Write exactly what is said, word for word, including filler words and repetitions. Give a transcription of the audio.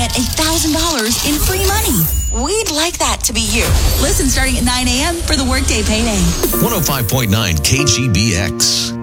get one thousand dollars in free money. We'd like that to be you. Listen starting at nine a.m. for the Workday Payday. one oh five point nine K G B X.